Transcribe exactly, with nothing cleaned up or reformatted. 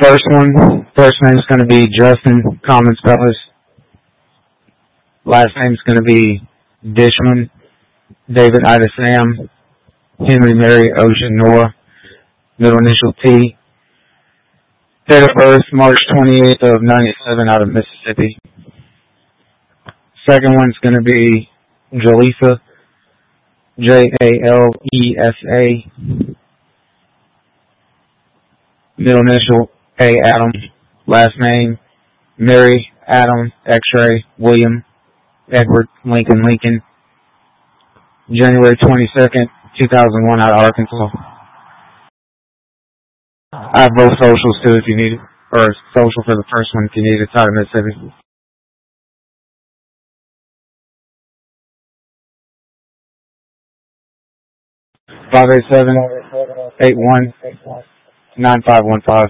First one, first name's going to be Justin Common Spellers. Last name's going to be Dishman, David Ida Sam, Henry Mary Ocean Noah, middle initial T. Date of birth, March twenty-eighth of ninety-seven, out of Mississippi. Second one's going to be Jalisa, J A L E S A, middle initial A. Adam, last name Mary Adam X-ray William Edward Lincoln Lincoln, January twenty-second, two thousand one, out of Arkansas. I have both socials too if you need it, or social for the first one if you need it. It's out of Mississippi. five eight seven, eight one, nine five one five.